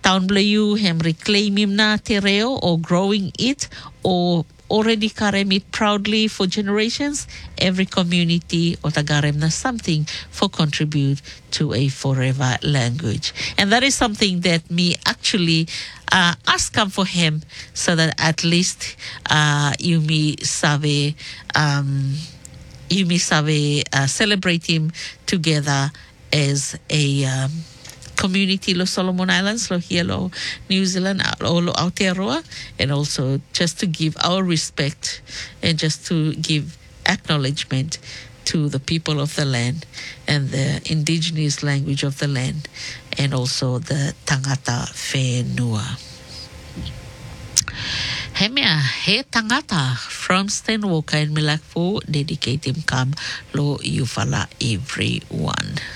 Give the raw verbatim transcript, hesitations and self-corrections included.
Taun blayu hem reclaim him na te reo or growing it or already karem it proudly for generations. Every community or tagarem na something for contribute to a forever language. And that is something that me actually uh, ask come for him so that at least uh, you me save um, you me save uh, celebrate him together as a um, community lo Solomon Islands, lo here lo New Zealand, lo lo Aotearoa, and also just to give our respect and just to give acknowledgement to the people of the land and the indigenous language of the land and also the tangata whenua. He mea, he tangata from Stan Walker and Milakpo dedicate him come lo Yufala everyone.